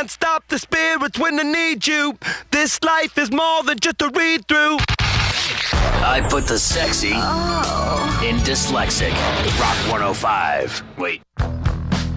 can't stop the spirits when I need you. This life is more than just a read-through. I put the sexy in dyslexic. Rock 105. Wait.